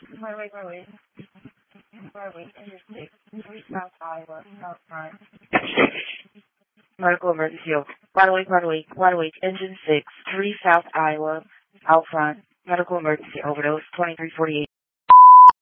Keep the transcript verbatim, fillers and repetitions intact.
Wait, wait, wait, wait. Wait, wait, engine six, three South Iowa, South front. Medical emergency. Wide awake, wide awake, wide awake, engine six, three South Iowa, out front. Medical emergency overdose, twenty-three forty-eight.